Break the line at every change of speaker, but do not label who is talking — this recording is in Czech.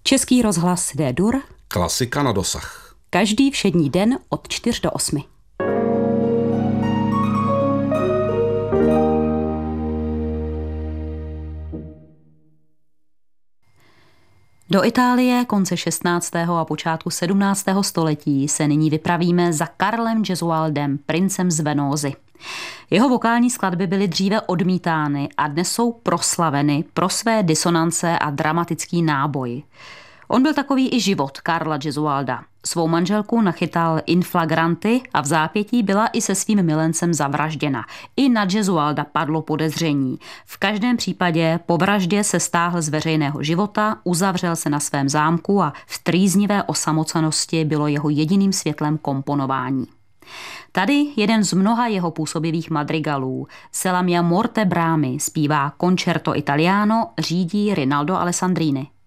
Český rozhlas D-dur.
Klasika na dosah.
Každý všední den od 4 do 8. Do Itálie konce 16. a počátku 17. století se nyní vypravíme za Karlem Gesualdem, princem z Venózy. Jeho vokální skladby byly dříve odmítány a dnes jsou proslaveny pro své disonance a dramatický náboj. On byl takový i život Karla Gesualda. Svou manželku nachytal in flagranti a v zápětí byla i se svým milencem zavražděna. I na Gesualda padlo podezření. V každém případě po vraždě se stáhl z veřejného života, uzavřel se na svém zámku a v trýznivé osamocenosti bylo jeho jediným světlem komponování. Tady jeden z mnoha jeho působivých madrigalů, Se la mia morte Brahmi, zpívá Concerto Italiano, řídí Rinaldo Alessandrini.